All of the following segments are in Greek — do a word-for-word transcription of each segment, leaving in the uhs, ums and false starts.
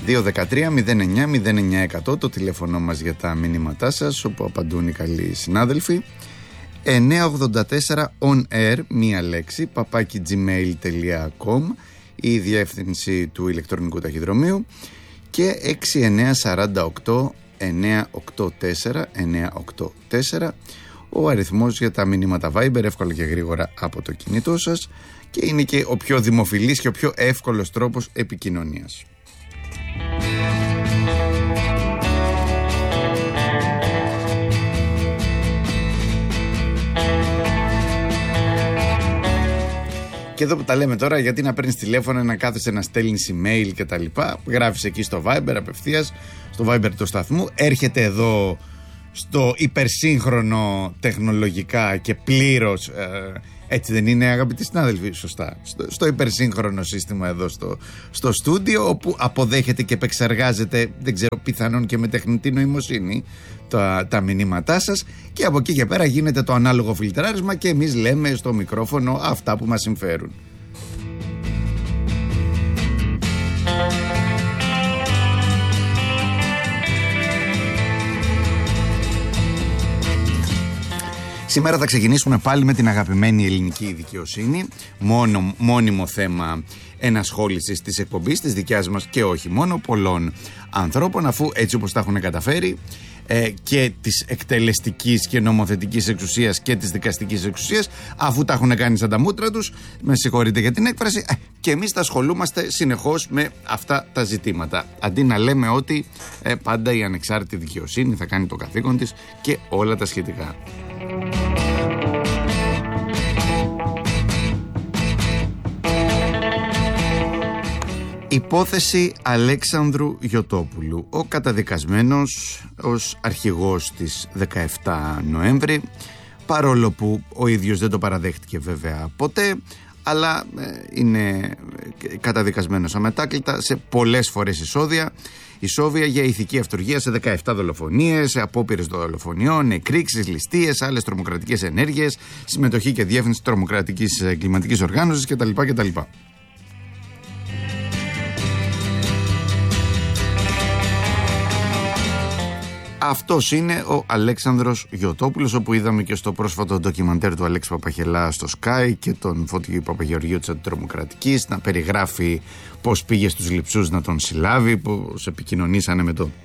δύο ένα τρία μηδέν εννιά μηδέν εννιά εκατό το τηλέφωνο μας για τα μηνύματά σας, όπου απαντούν οι καλοί συνάδελφοι. εννιά ογδόντα τέσσερα on air, μία λέξη, παπάκι gmail τελεία com, η διεύθυνση του ηλεκτρονικού ταχυδρομείου, και έξι εννιά τέσσερα οκτώ εννιά οκτώ τέσσερα εννιά οκτώ τέσσερα ο αριθμός για τα μηνύματα Viber, εύκολα και γρήγορα από το κινητό σας, και είναι και ο πιο δημοφιλής και ο πιο εύκολος τρόπος επικοινωνίας. Και εδώ που τα λέμε τώρα, γιατί να παίρνεις τηλέφωνο, να κάθεσαι να στέλνεις email και τα λοιπά, γράφεις εκεί στο Viber απευθείας, στο Viber του σταθμού, έρχεται εδώ στο υπερσύγχρονο τεχνολογικά και πλήρως, ε, έτσι δεν είναι αγαπητοί συνάδελφοι, σωστά, στο, στο υπερσύγχρονο σύστημα εδώ στο, στο στούντιο, όπου αποδέχεται και επεξεργάζεται, δεν ξέρω, πιθανόν και με τεχνητή νοημοσύνη, τα, τα μηνύματά σας, και από εκεί και πέρα γίνεται το ανάλογο φιλτράρισμα και εμείς λέμε στο μικρόφωνο αυτά που μας συμφέρουν. Σήμερα θα ξεκινήσουμε πάλι με την αγαπημένη ελληνική δικαιοσύνη, μόνο, μόνιμο θέμα ενασχόλησης της εκπομπής, της δικιάς μας και όχι μόνο, πολλών ανθρώπων, αφού έτσι όπως τα έχουν καταφέρει, ε, και της εκτελεστικής και νομοθετικής εξουσίας και της δικαστικής εξουσίας, αφού τα έχουν κάνει σαν τα μούτρα τους, με συγχωρείτε για την έκφραση, ε, και εμείς θα ασχολούμαστε συνεχώς με αυτά τα ζητήματα, αντί να λέμε ότι ε, πάντα η ανεξάρτητη δικαιοσύνη θα κάνει το καθήκον της και όλα τα σχετικά. Υπόθεση Αλέξανδρου Γιωτόπουλου. Ο καταδικασμένος ως αρχηγός της δεκαεφτά Νοέμβρη, παρόλο που ο ίδιος δεν το παραδέχτηκε βέβαια ποτέ, αλλά είναι καταδικασμένος αμετάκλητα σε πολλές φορές ισόβια, ισόβια για ηθική αυτουργία σε δεκαεφτά δολοφονίες, σε απόπειρες δολοφονιών, εκρήξεις, ληστείες, άλλες τρομοκρατικές ενέργειες, συμμετοχή και διεύθυνση τρομοκρατικής εγκληματικής οργάνωσης κτλ. κτλ. Αυτός είναι ο Αλέξανδρος Γιωτόπουλος, όπου είδαμε και στο πρόσφατο ντοκιμαντέρ του Αλέξη Παπαχελά στο Sky και τον Φώτη Παπαγεωργίου της Αντιτρομοκρατικής να περιγράφει πώς πήγε στους λειψούς να τον συλλάβει, πώς επικοινωνήσανε με το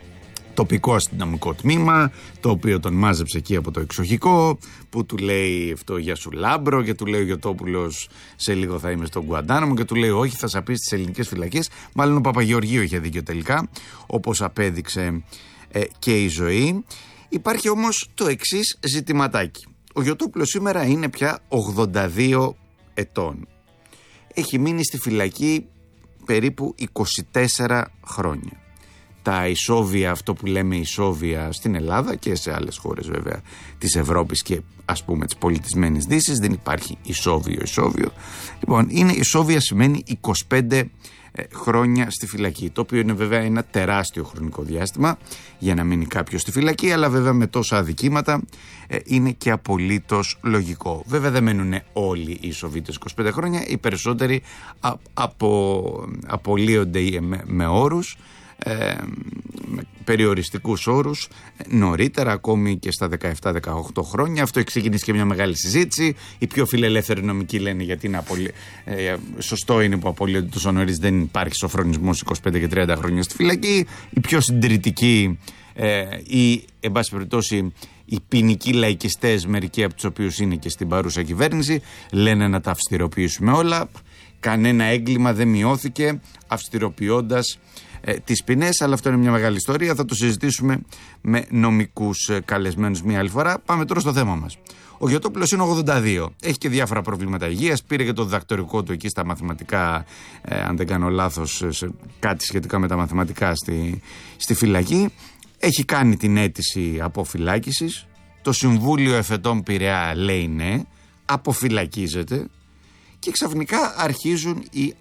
τοπικό αστυνομικό τμήμα, το οποίο τον μάζεψε εκεί από το εξοχικό, που του λέει αυτό για σου λάμπρο, και του λέει ο Γιωτόπουλος σε λίγο θα είμαι στον Γκουαντάναμο, και του λέει όχι, θα σε πει στις ελληνικές φυλακές. Μάλλον ο Παπαγεωργίου είχε δίκιο τελικά, όπως απέδειξε ε, και η ζωή. Υπάρχει όμως το εξής ζητηματάκι. Ο Γιωτόπουλος σήμερα είναι πια ογδόντα δύο ετών. Έχει μείνει στη φυλακή περίπου είκοσι τέσσερα χρόνια. Τα ισόβια, αυτό που λέμε ισόβια στην Ελλάδα και σε άλλες χώρες βέβαια της Ευρώπης και ας πούμε της πολιτισμένης Δύσης, δεν υπάρχει ισόβιο ισόβιο. Λοιπόν, είναι ισόβια σημαίνει είκοσι πέντε ε, χρόνια στη φυλακή, το οποίο είναι βέβαια ένα τεράστιο χρονικό διάστημα για να μείνει κάποιος στη φυλακή, αλλά βέβαια με τόσα αδικήματα ε, είναι και απολύτως λογικό. Βέβαια δεν μένουν όλοι οι ισοβίτες είκοσι πέντε χρόνια, οι περισσότεροι α, απο, απολύονται με, με όρους, Ε, με περιοριστικούς όρους νωρίτερα, ακόμη και στα δεκαεπτά δεκαοκτώ χρόνια. Αυτό έχει ξεκινήσει και μια μεγάλη συζήτηση. Οι πιο φιλελεύθεροι νομικοί λένε γιατί είναι απολυ... ε, σωστό είναι που απολύονται τόσο νωρίς, δεν υπάρχει σοφρονισμός είκοσι πέντε και τριάντα χρόνια στη φυλακή. Οι πιο συντηρητικοί ε, ή εν πάση περιπτώσει οι ποινικοί λαϊκιστές, μερικοί από τους οποίους είναι και στην παρούσα κυβέρνηση, λένε να τα αυστηροποιήσουμε όλα. Κανένα έγκλημα δεν μειώθηκε αυστηροποιώντας ε, τις ποινές, αλλά αυτό είναι μια μεγάλη ιστορία. Θα το συζητήσουμε με νομικούς ε, καλεσμένους μια άλλη φορά. Πάμε τώρα στο θέμα μας. Ο Γιωτόπουλος είναι ογδόντα δύο. Έχει και διάφορα προβλήματα υγείας. Πήρε και το διδακτορικό του εκεί στα μαθηματικά, ε, αν δεν κάνω λάθος, σε κάτι σχετικά με τα μαθηματικά στη, στη φυλακή. Έχει κάνει την αίτηση αποφυλάκησης. Το Συμβούλιο Εφετών Πειραιά λέει ναι, αποφυλακίζεται. Και ξαφνικά αρχίζουν οι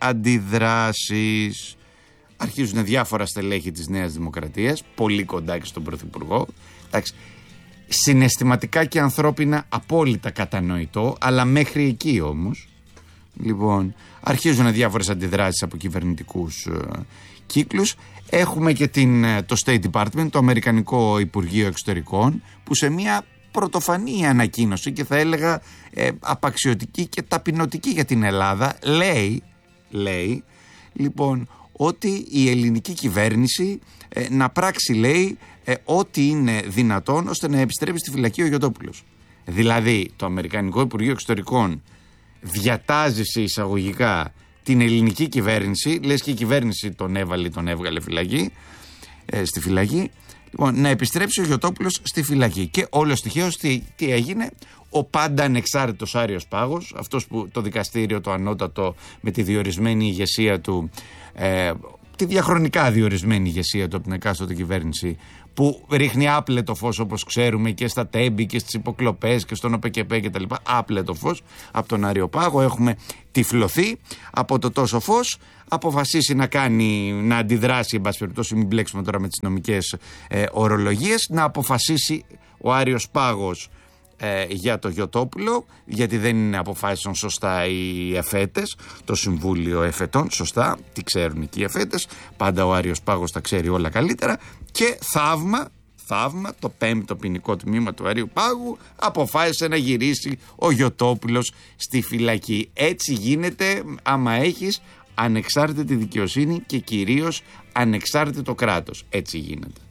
αντιδράσεις. Αρχίζουν διάφορα στελέχη της Νέας Δημοκρατίας, πολύ κοντά και στον Πρωθυπουργό. Εντάξει, συναισθηματικά και ανθρώπινα απόλυτα κατανοητό, αλλά μέχρι εκεί όμως. Λοιπόν, αρχίζουν διάφορες αντιδράσεις από κυβερνητικούς ε, κύκλους. Έχουμε και την, το State Department, το Αμερικανικό Υπουργείο Εξωτερικών, που σε μια πρωτοφανή ανακοίνωση και θα έλεγα ε, απαξιωτική και ταπεινωτική για την Ελλάδα λέει, λέει λοιπόν ότι η ελληνική κυβέρνηση ε, να πράξει, λέει, ε, ό,τι είναι δυνατόν ώστε να επιστρέψει στη φυλακή ο Γιωτόπουλος. Δηλαδή το Αμερικανικό Υπουργείο Εξωτερικών διατάζει σε εισαγωγικά την ελληνική κυβέρνηση, λες και η κυβέρνηση τον έβαλε, τον έβγαλε φυλακή, ε, στη φυλακή, λοιπόν, να επιστρέψει ο Γιωτόπουλος στη φυλακή. Και όλος τυχαίως τι, τι έγινε? Ο πάντα ανεξάρτητος Άριος Πάγος, αυτός που το δικαστήριο το ανώτατο με τη διορισμένη ηγεσία του, ε, τη διαχρονικά διορισμένη ηγεσία του από την εκάστοτε κυβέρνηση, που ρίχνει άπλετο φως, όπως ξέρουμε, και στα τέμπη και στις υποκλοπές και στον ΟΠΕΚΕΠΕ και τα λοιπά, άπλετο φως από τον Άριο Πάγο. Έχουμε τυφλωθεί από το τόσο φως, αποφασίσει να κάνει, να αντιδράσει, εν πάση περιπτώσει, μην μπλέξουμε τώρα με τις νομικές ε, ορολογίες, να αποφασίσει ο Άριος Πάγος ε, για το Γιωτόπουλο, γιατί δεν αποφάσισαν σωστά οι εφέτες, το Συμβούλιο Εφετών, σωστά, τι ξέρουν εκεί οι εφέτες, πάντα ο Άριος Πάγος τα ξέρει όλα καλύτερα, και θαύμα, θαύμα, το πέμπτο ποινικό τμήμα του Αρίου Πάγου αποφάσισε να γυρίσει ο Γιωτόπουλος στη φυλακή. Έτσι γίνεται άμα έχεις ανεξάρτητη δικαιοσύνη και κυρίως ανεξάρτητο κράτος. Έτσι γίνεται.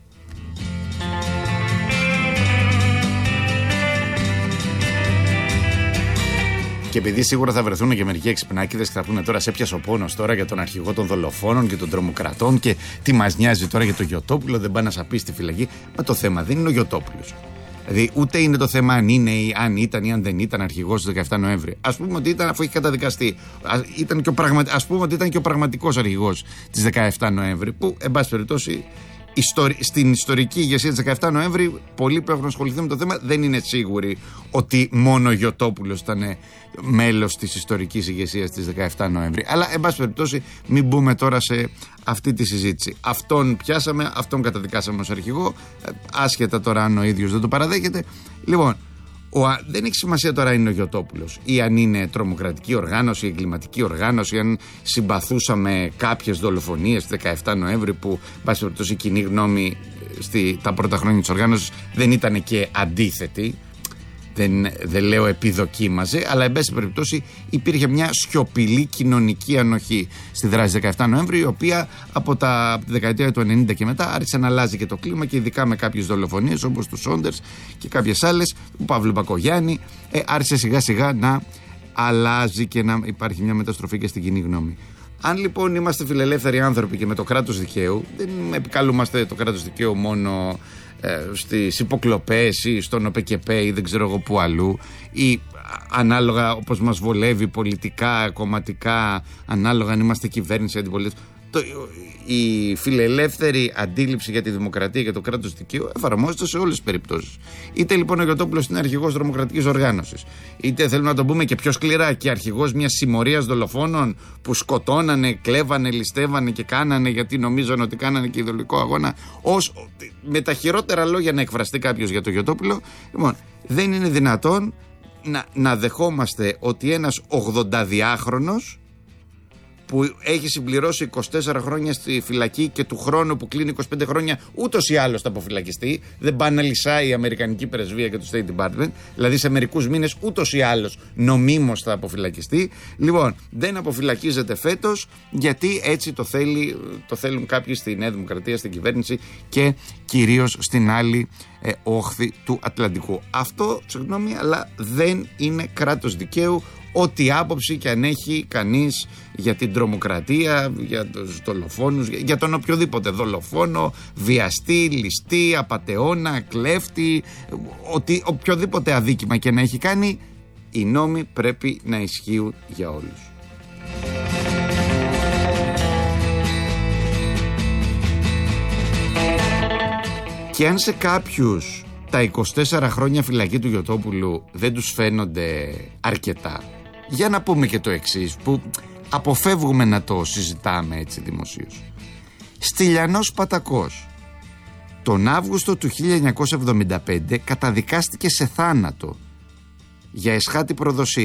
Και επειδή σίγουρα θα βρεθούν και μερικοί εξυπνάκηδες και θα πούνε τώρα σε πιασε ο πόνος τώρα για τον αρχηγό των δολοφόνων και των τρομοκρατών και τι μας νοιάζει τώρα για το Γιωτόπουλο, δεν πάει να σαπεί στη φυλακή. Μα το θέμα δεν είναι ο Γιωτόπουλος. Δηλαδή, ούτε είναι το θέμα αν είναι ή αν ήταν ή αν δεν ήταν αρχηγός του δεκαεφτά Νοέμβρη. Ας πούμε ότι ήταν, αφού έχει καταδικαστεί. Ήταν και ο πραγμα... Ας πούμε ότι ήταν και ο πραγματικός αρχηγός της δεκαεφτά Νοέμβρη, που, εν πάση περιπτώσει, στην ιστορική ηγεσία της δεκαεφτά Νοέμβρη, πολλοί που έχουν ασχοληθεί με το θέμα δεν είναι σίγουροι ότι μόνο ο Γιωτόπουλος ήταν μέλος της ιστορικής ηγεσίας της δεκαεφτά Νοέμβρη. Αλλά, εν πάση περιπτώσει, μην μπούμε τώρα σε αυτή τη συζήτηση. Αυτόν πιάσαμε, αυτόν καταδικάσαμε ως αρχηγό, άσχετα τώρα αν ο ίδιος δεν το παραδέχεται. Λοιπόν, ο, δεν έχει σημασία τώρα αν είναι ο Γιωτόπουλος ή αν είναι τρομοκρατική οργάνωση, εγκληματική οργάνωση, αν συμπαθούσαμε κάποιες δολοφονίες τη δεκαεφτά Νοέμβρη που, πάση περιπτώσει, η κοινή γνώμη στη, τα πρώτα χρόνια της οργάνωσης δεν ήταν και αντίθετη. Δεν, δεν λέω επιδοκίμαζε, αλλά εν πάση περιπτώσει υπήρχε μια σιωπηλή κοινωνική ανοχή στη δράση δεκαεφτά Νοέμβρη, η οποία από, τα, από τη δεκαετία του ενενήντα και μετά άρχισε να αλλάζει και το κλίμα, και ειδικά με κάποιες δολοφονίες όπως του Σόντερς και κάποιες άλλες, του Παύλου Μπακογιάννη, ε, άρχισε σιγά σιγά να αλλάζει και να υπάρχει μια μεταστροφή και στην κοινή γνώμη. Αν λοιπόν είμαστε φιλελεύθεροι άνθρωποι και με το κράτος δικαίου, δεν επικαλούμαστε το κράτος δικαίου μόνο ε, στις υποκλοπές ή στον ΟΠΕΚΕΠΕ ή δεν ξέρω εγώ που αλλού, ή ανάλογα όπως μας βολεύει πολιτικά, κομματικά, ανάλογα αν είμαστε κυβέρνηση, αντιπολίτευση. Το, η φιλελεύθερη αντίληψη για τη δημοκρατία και το κράτος δικαίου εφαρμόζεται σε όλες τις περιπτώσεις. Είτε λοιπόν ο Γιωτόπουλος είναι αρχηγός τρομοκρατικής οργάνωσης, είτε θέλουμε να το πούμε και πιο σκληρά, και αρχηγός μιας συμμορίας δολοφόνων που σκοτώνανε, κλέβανε, ληστεύανε και κάνανε γιατί νομίζαν ότι κάνανε και ιδεολογικό αγώνα, ως, με τα χειρότερα λόγια να εκφραστεί κάποιος για το Γιωτόπουλο. Λοιπόν, δεν είναι δυνατόν να, να δεχόμαστε ότι ένας ογδονταδιάχρονος που έχει συμπληρώσει είκοσι τέσσερα χρόνια στη φυλακή και του χρόνου που κλείνει είκοσι πέντε χρόνια ούτως ή άλλως θα αποφυλακιστεί, δεν πάει να λυσάει η Αμερικανική Πρεσβεία και το State Department, δηλαδή σε μερικούς μήνες ούτως ή άλλως νομίμως θα αποφυλακιστεί. Λοιπόν, δεν αποφυλακίζεται φέτος γιατί έτσι το, θέλει, το θέλουν κάποιοι στη Νέα Δημοκρατία, στην κυβέρνηση και κυρίως στην άλλη ε, όχθη του Ατλαντικού. Αυτό, συγγνώμη, αλλά δεν είναι κράτος δικαίου, ό,τι άποψη και αν έχει κανείς για την τρομοκρατία, για τους δολοφόνους, για τον οποιοδήποτε δολοφόνο, βιαστή, ληστή, απατεώνα, κλέφτη, ότι, οποιοδήποτε αδίκημα και να έχει κάνει, οι νόμοι πρέπει να ισχύουν για όλους. Και αν σε κάποιους τα είκοσι τέσσερα χρόνια φυλακή του Γιωτόπουλου δεν τους φαίνονται αρκετά, για να πούμε και το εξής, που αποφεύγουμε να το συζητάμε έτσι δημοσίως. Στυλιανός Πατακός τον Αύγουστο του χίλια εννιακόσια εβδομήντα πέντε καταδικάστηκε σε θάνατο για εσχάτη προδοσία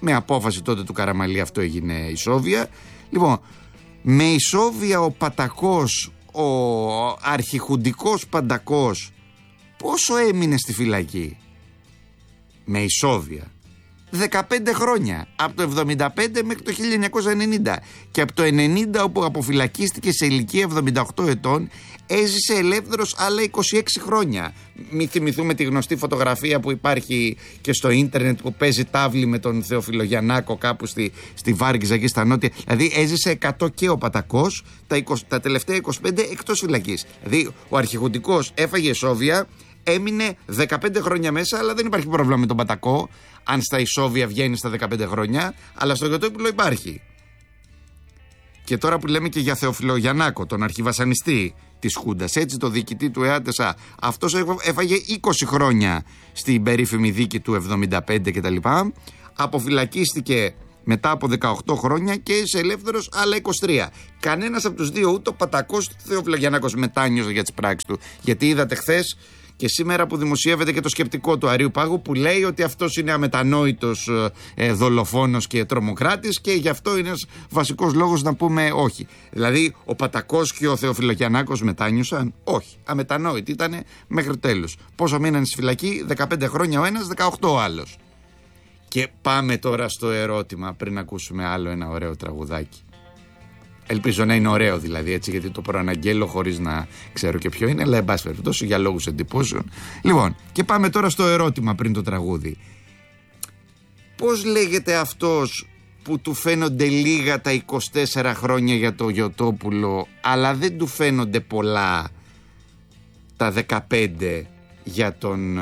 Με απόφαση τότε του Καραμαλή αυτό έγινε ισόβια. Λοιπόν, με ισόβια ο Πατακός, ο αρχιχουντικός Παντακός, πόσο έμεινε στη φυλακή? Με ισόβια δεκαπέντε χρόνια, από το εβδομήντα πέντε μέχρι το χίλια εννιακόσια ενενήντα, και από το ενενήντα, όπου αποφυλακίστηκε σε ηλικία εβδομήντα οκτώ ετών, έζησε ελεύθερος άλλα είκοσι έξι χρόνια. Μη θυμηθούμε τη γνωστή φωτογραφία που υπάρχει και στο ίντερνετ, που παίζει τάβλη με τον Θεόφιλο Γιαννάκο κάπου στη, στη Βάργιζα εκεί στα νότια. Δηλαδή έζησε εκατό και ο Πατακός, τα, είκοσι, τα τελευταία είκοσι πέντε εκτός φυλακής. Δηλαδή ο αρχιχουντικός έφαγε ισόβια, έμεινε δεκαπέντε χρόνια μέσα, αλλά δεν υπάρχει πρόβλημα με τον Πατακό, αν στα ισόβια βγαίνει στα δεκαπέντε χρόνια, αλλά στο Γιωτόπουλο υπάρχει. Και τώρα που λέμε και για Θεόφιλο Γιαννάκο, τον αρχιβασανιστή της Χούντας, έτσι, το διοικητή του ΕΑΤΕΣΑ, αυτός έφαγε είκοσι χρόνια στην περίφημη δίκη του εβδομήντα πέντε κτλ. Αποφυλακίστηκε μετά από δεκαοκτώ χρόνια και είσαι ελεύθερος άλλα είκοσι τρία. Κανένας από τους δύο, ούτε ο Πατακός ούτε ο Θεόφιλο Γιαννάκος, μετάνιωσε για τις πράξεις του. Γιατί είδατε χθες και σήμερα που δημοσιεύεται και το σκεπτικό του Αρείου Πάγου, που λέει ότι αυτός είναι αμετανόητος ε, δολοφόνος και τρομοκράτης, και γι' αυτό είναι ένας βασικός λόγος να πούμε όχι. Δηλαδή ο Πατακός και ο Θεοφιλοκιαννάκος μετάνιωσαν? Όχι. Αμετανόητοι ήτανε μέχρι τέλους. Πόσο μείνανε στη φυλακή? δεκαπέντε χρόνια ο ένας, δεκαοκτώ ο άλλος. Και πάμε τώρα στο ερώτημα, πριν ακούσουμε άλλο ένα ωραίο τραγουδάκι. Ελπίζω να είναι ωραίο δηλαδή, έτσι, γιατί το προαναγγέλω χωρίς να ξέρω και ποιο είναι, αλλά εν πάση περιπτώσει για λόγους εντυπώσεων. Λοιπόν, και πάμε τώρα στο ερώτημα πριν το τραγούδι. Πώς λέγεται αυτός που του φαίνονται λίγα τα είκοσι τέσσερα χρόνια για το Γιωτόπουλο, αλλά δεν του φαίνονται πολλά τα δεκαπέντε για τον...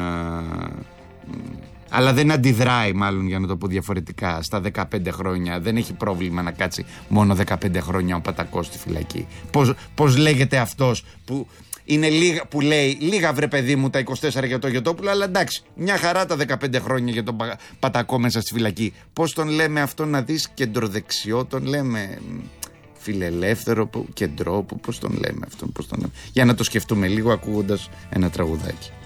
αλλά δεν αντιδράει, μάλλον, για να το πω διαφορετικά, στα δεκαπέντε χρόνια. Δεν έχει πρόβλημα να κάτσει μόνο δεκαπέντε χρόνια ο Πατακός στη φυλακή. Πώς, πώς λέγεται αυτός που, είναι λίγα, που λέει λίγα βρε παιδί μου τα είκοσι τέσσερα για το Γιωτόπουλο, αλλά εντάξει, μια χαρά τα δεκαπέντε χρόνια για τον Πατακό μέσα στη φυλακή. Πώς τον λέμε αυτό, να δεις? Κεντροδεξιό τον λέμε? Φιλελεύθερο, κεντρό, πώς τον λέμε αυτό? Πώς τον λέμε? Για να το σκεφτούμε λίγο ακούγοντας ένα τραγουδάκι.